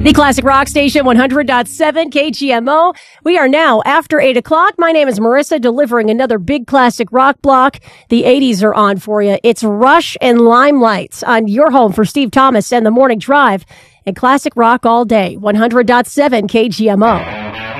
The Classic Rock Station 100.7 KGMO. We are now after 8 o'clock. My name is Marissa, delivering another big classic rock block. The 80s are on for you. It's Rush and Limelight on your home for Steve Thomas and the Morning Drive and classic rock all day. 100.7 KGMO.